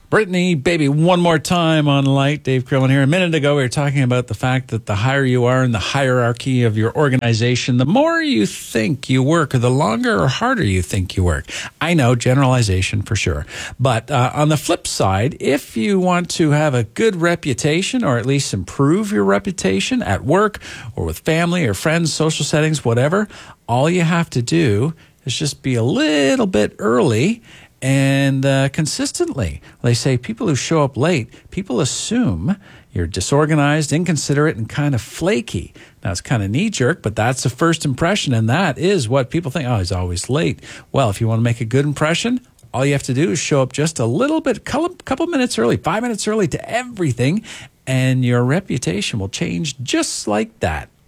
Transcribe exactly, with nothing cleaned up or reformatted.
Brittany, baby, one more time on Light. Dave Krillin here. A minute ago, we were talking about the fact that the higher you are in the hierarchy of your organization, the more you think you work, or the longer or harder you think you work. I know, generalization for sure. But uh, on the flip side, if you want to have a good reputation, or at least improve your reputation at work or with family or friends, social settings, whatever, all you have to do is just be a little bit early and uh, consistently. They say people who show up late, people assume you're disorganized, inconsiderate, and kind of flaky. Now, it's kind of knee-jerk, but that's the first impression, and that is what people think. Oh, he's always late. Well, if you want to make a good impression, all you have to do is show up just a little bit, couple, couple minutes early, five minutes early to everything, and your reputation will change just like that.